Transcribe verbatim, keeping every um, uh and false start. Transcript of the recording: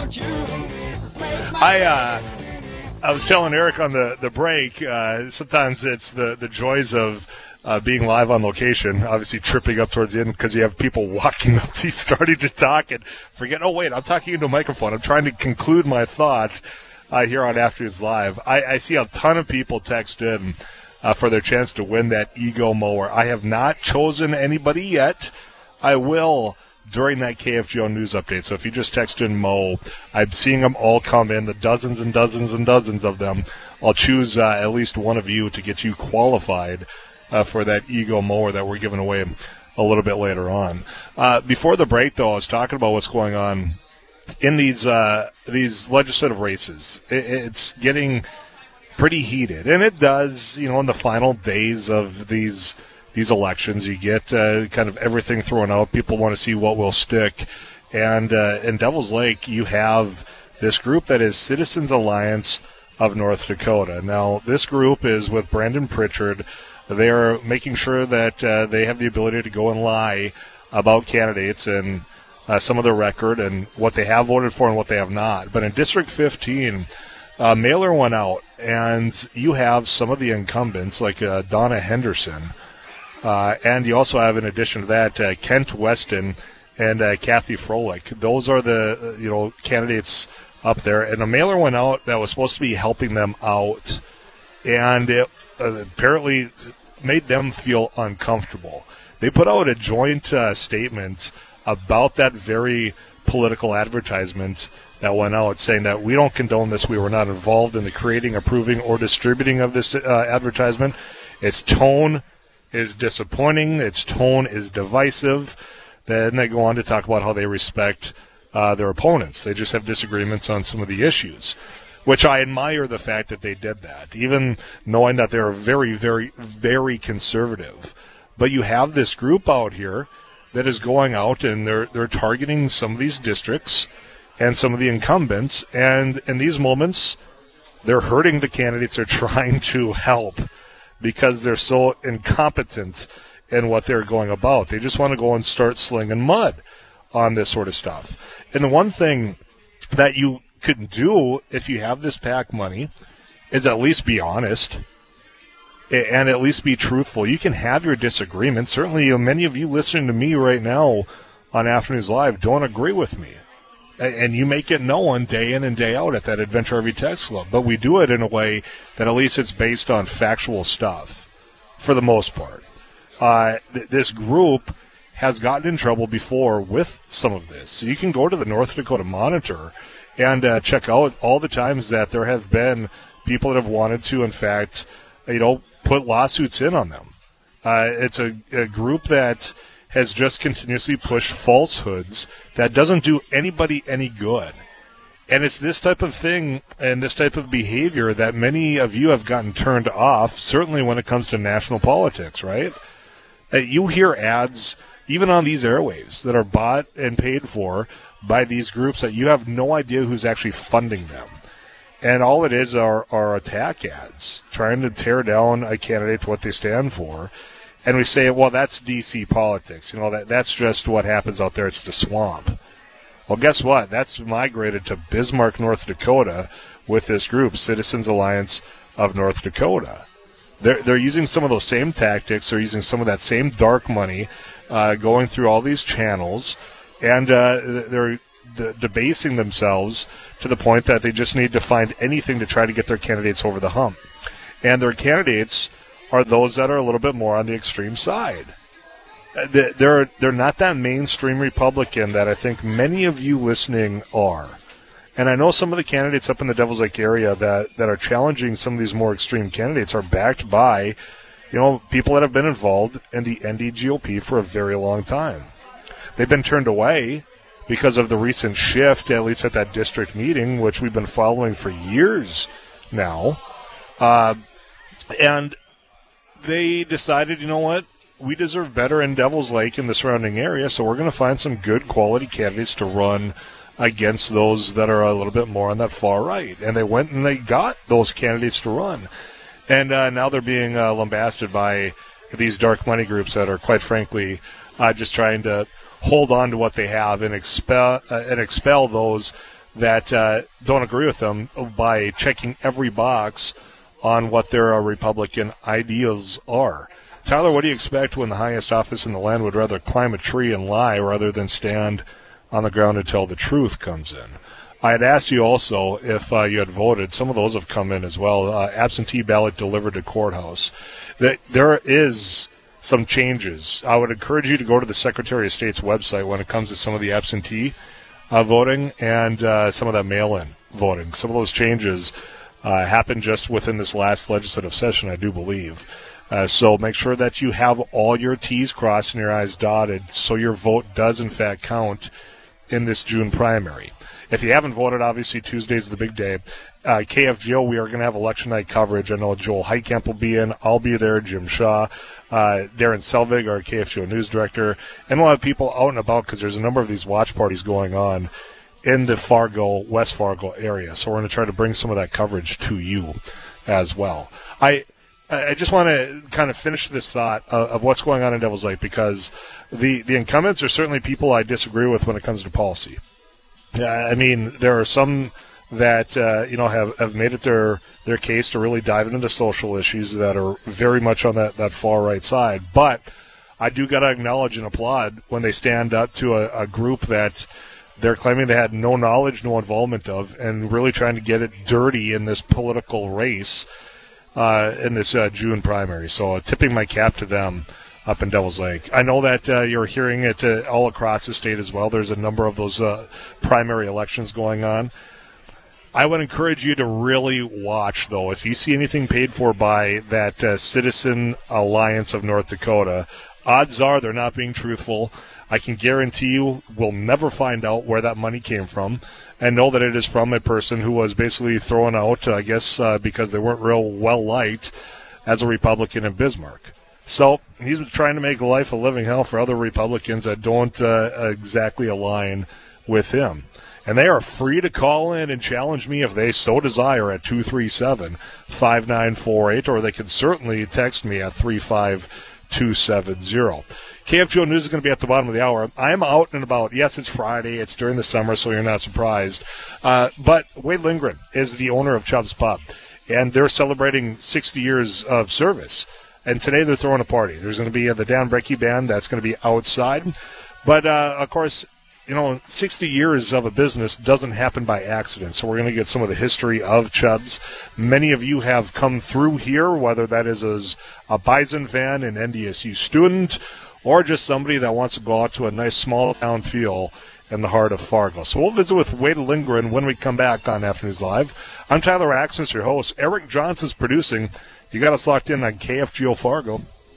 I uh, I was telling Eric on the the break. Uh, sometimes it's the the joys of uh, being live on location. Obviously, tripping up towards the end because you have people walking up to you, starting to talk, and forget. Oh wait, I'm talking into a microphone. I'm trying to conclude my thought uh, here on Afternoons Live. I, I see a ton of people text in uh, for their chance to win that Ego mower. I have not chosen anybody yet. I will during that K F G O news update. So if you just text in Mo, I'm seeing them all come in, the dozens and dozens and dozens of them. I'll choose uh, at least one of you to get you qualified uh, for that Ego mower that we're giving away a little bit later on. Uh, before the break, though, I was talking about what's going on in these uh, these legislative races. It, it's getting pretty heated, and it does, you know, in the final days of these These elections, you get uh, kind of everything thrown out. People want to see what will stick. And uh, in Devil's Lake, you have this group that is Citizens Alliance of North Dakota. Now, this group is with Brandon Pritchard. They are making sure that uh, they have the ability to go and lie about candidates and uh, some of their record and what they have voted for and what they have not. But in District fifteen, a mailer went out, and you have some of the incumbents, like uh, Donna Henderson. Uh, and you also have, in addition to that, uh, Kent Weston and uh, Kathy Froelich. Those are the, uh, you know, candidates up there. And a mailer went out that was supposed to be helping them out, and it uh, apparently made them feel uncomfortable. They put out a joint uh, statement about that very political advertisement that went out, saying that we don't condone this. We were not involved in the creating, approving, or distributing of this uh, advertisement. Its tone is disappointing. Its tone is divisive. Then they go on to talk about how they respect uh, their opponents. They just have disagreements on some of the issues, which I admire the fact that they did that, even knowing that they're very, very, very conservative. But you have this group out here that is going out and they're they're targeting some of these districts and some of the incumbents, and in these moments, they're hurting the candidates they're trying to help, because they're so incompetent in what they're going about. They just want to go and start slinging mud on this sort of stuff. And the one thing that you could do if you have this PAC money is at least be honest and at least be truthful. You can have your disagreements. Certainly, you know, many of you listening to me right now on Afternoons Live don't agree with me. And you make it known day in and day out at that Adventure R V Text Club. But we do it in a way that at least it's based on factual stuff, for the most part. Uh, th- this group has gotten in trouble before with some of this. So you can go to the North Dakota Monitor and uh, check out all the times that there have been people that have wanted to, in fact, you know, put lawsuits in on them. Uh, it's a, a group that has just continuously pushed falsehoods that doesn't do anybody any good. And it's this type of thing and this type of behavior that many of you have gotten turned off, certainly when it comes to national politics, right? Uh, you hear ads, even on these airwaves, that are bought and paid for by these groups that you have no idea who's actually funding them. And all it is are, are attack ads, trying to tear down a candidate to what they stand for. And we say, well, that's D C politics. You know, that that's just what happens out there. It's the swamp. Well, guess what? That's migrated to Bismarck, North Dakota, with this group, Citizens Alliance of North Dakota. They're, they're using some of those same tactics. They're using some of that same dark money, uh, going through all these channels, and uh, they're d- debasing themselves to the point that they just need to find anything to try to get their candidates over the hump. And their candidates are those that are a little bit more on the extreme side. They're, they're not that mainstream Republican that I think many of you listening are. And I know some of the candidates up in the Devil's Lake area that, that are challenging some of these more extreme candidates are backed by, you know, people that have been involved in the N D G O P for a very long time. They've been turned away because of the recent shift, at least at that district meeting, which we've been following for years now. Uh, and they decided, you know what, we deserve better in Devil's Lake and the surrounding area, so we're going to find some good quality candidates to run against those that are a little bit more on that far right. And they went and they got those candidates to run. And uh, now they're being uh, lambasted by these dark money groups that are, quite frankly, uh, just trying to hold on to what they have and expel uh, and expel those that uh, don't agree with them by checking every box on what their uh, Republican ideas are. Tyler, what do you expect when the highest office in the land would rather climb a tree and lie rather than stand on the ground until the truth comes in? I had asked you also if uh, you had voted. Some of those have come in as well. Uh, absentee ballot delivered to courthouse. That there is some changes. I would encourage you to go to the Secretary of State's website when it comes to some of the absentee uh, voting and uh, some of that mail-in voting. Some of those changes uh, happened just within this last legislative session, I do believe. Uh, so make sure that you have all your T's crossed and your I's dotted so your vote does, in fact, count in this June primary. If you haven't voted, obviously Tuesday's the big day. Uh, K F G O, we are going to have election night coverage. I know Joel Heitkamp will be in. I'll be there. Jim Shaw. Uh, Darren Selvig, our K F G O news director. And a lot of people out and about because there's a number of these watch parties going on in the Fargo, West Fargo area. So we're going to try to bring some of that coverage to you as well. I I just want to kind of finish this thought of, of what's going on in Devil's Lake because the, the incumbents are certainly people I disagree with when it comes to policy. Uh, I mean, there are some that, uh, you know, have, have made it their, their case to really dive into the social issues that are very much on that, that far right side. But I do got to acknowledge and applaud when they stand up to a, a group that they're claiming they had no knowledge, no involvement of, and really trying to get it dirty in this political race uh, in this uh, June primary. So uh, tipping my cap to them up in Devil's Lake. I know that uh, you're hearing it uh, all across the state as well. There's a number of those uh, primary elections going on. I would encourage you to really watch, though. If you see anything paid for by that uh, Citizen Alliance of North Dakota, odds are they're not being truthful. I can guarantee you we'll never find out where that money came from and know that it is from a person who was basically thrown out, I guess, uh, because they weren't real well-liked as a Republican in Bismarck. So he's trying to make life a living hell for other Republicans that don't uh, exactly align with him. And they are free to call in and challenge me if they so desire at two three seven, five nine four eight, or they can certainly text me at three five two seven zero. K F G O News is going to be at the bottom of the hour. I'm out and about. Yes, it's Friday. It's during the summer, so you're not surprised. Uh, but Wade Lindgren is the owner of Chubb's Pub, and they're celebrating sixty years of service. And today they're throwing a party. There's going to be uh, the Dan Brecky Band. That's going to be outside. But, uh, of course, you know, sixty years of a business doesn't happen by accident. So we're going to get some of the history of Chubb's. Many of you have come through here, whether that is as a Bison fan, an N D S U student, or just somebody that wants to go out to a nice small town feel in the heart of Fargo. So we'll visit with Wade Lindgren when we come back on Afternoons Live. I'm Tyler Axons, your host. Eric Johnson's producing. You got us locked in on K F G O Fargo.